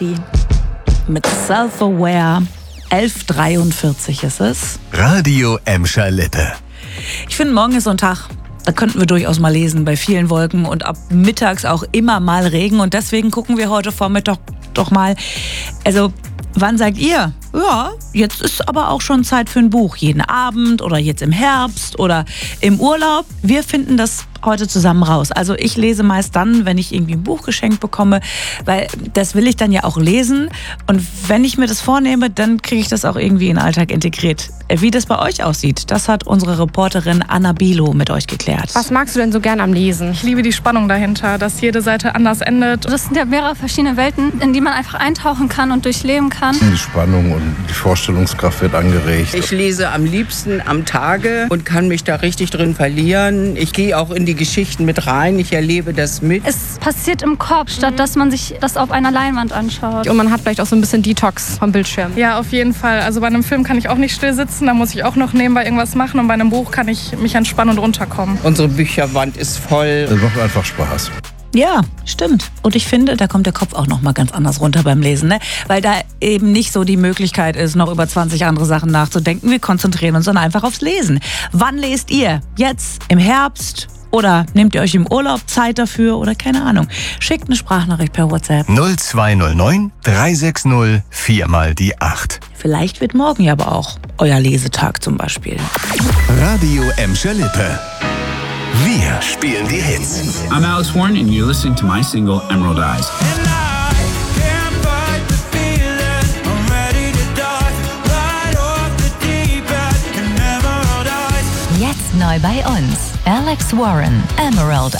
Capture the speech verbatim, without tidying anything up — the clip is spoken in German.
Mit Self-Aware. elf Uhr dreiundvierzig ist es. Radio Emscher Lippe. Ich finde, morgen ist so ein Tag, da könnten wir durchaus mal lesen bei vielen Wolken und ab mittags auch immer mal Regen. Und deswegen gucken wir heute Vormittag doch mal, also wann sagt ihr? Ja, jetzt ist aber auch schon Zeit für ein Buch. Jeden Abend oder jetzt im Herbst oder im Urlaub. Wir finden das heute zusammen raus. Also ich lese meist dann, wenn ich irgendwie ein Buch geschenkt bekomme, weil das will ich dann ja auch lesen. Und wenn ich mir das vornehme, dann kriege ich das auch irgendwie in den Alltag integriert. Wie das bei euch aussieht, das hat unsere Reporterin Anna Bilo mit euch geklärt. Was magst du denn so gern am Lesen? Ich liebe die Spannung dahinter, dass jede Seite anders endet. Das sind ja mehrere verschiedene Welten, in die man einfach eintauchen kann und durchleben kann. Die Spannung und die Vorstellungskraft wird angeregt. Ich lese am liebsten am Tage und kann mich da richtig drin verlieren. Ich gehe auch in die Geschichten mit rein, ich erlebe das mit. Es passiert im Kopf, statt dass man sich das auf einer Leinwand anschaut. Und man hat vielleicht auch so ein bisschen Detox vom Bildschirm. Ja, auf jeden Fall. Also bei einem Film kann ich auch nicht still sitzen, da muss ich auch noch nebenbei irgendwas machen. Und bei einem Buch kann ich mich entspannen und runterkommen. Unsere Bücherwand ist voll. Es macht einfach Spaß. Ja, stimmt. Und ich finde, da kommt der Kopf auch noch mal ganz anders runter beim Lesen, ne? Weil da eben nicht so die Möglichkeit ist, noch über zwanzig andere Sachen nachzudenken. Wir konzentrieren uns dann einfach aufs Lesen. Wann lest ihr? Jetzt? Im Herbst? Oder nehmt ihr euch im Urlaub Zeit dafür? Oder keine Ahnung. Schickt eine Sprachnachricht per WhatsApp. null zwei null neun drei sechs null vier mal die acht. Vielleicht wird morgen ja aber auch euer Lesetag zum Beispiel. Radio Emscher Lippe. Wir spielen die Hits. I'm Alex Warren and you're listening to my single Emerald Eyes. Jetzt neu bei uns. Alex Warren, Emerald